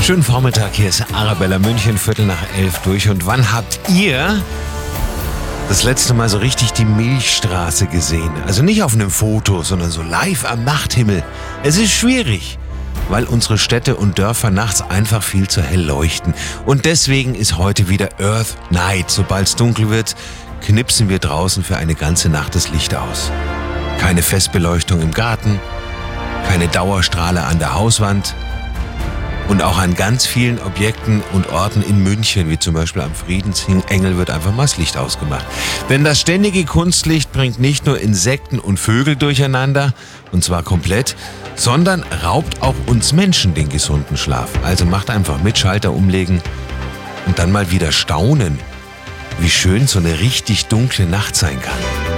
Schönen Vormittag, hier ist Arabella München, 11:15 durch. Und wann habt ihr das letzte Mal so richtig die Milchstraße gesehen? Also nicht auf einem Foto, sondern so live am Nachthimmel. Es ist schwierig, weil unsere Städte und Dörfer nachts einfach viel zu hell leuchten. Und deswegen ist heute wieder Earth Night. Sobald es dunkel wird, knipsen wir draußen für eine ganze Nacht das Licht aus. Keine Festbeleuchtung im Garten, keine Dauerstrahle an der Hauswand. Und auch an ganz vielen Objekten und Orten in München, wie zum Beispiel am Friedensengel, wird einfach mal das Licht ausgemacht. Denn das ständige Kunstlicht bringt nicht nur Insekten und Vögel durcheinander, und zwar komplett, sondern raubt auch uns Menschen den gesunden Schlaf. Also macht einfach mit, Schalter umlegen und dann mal wieder staunen, wie schön so eine richtig dunkle Nacht sein kann.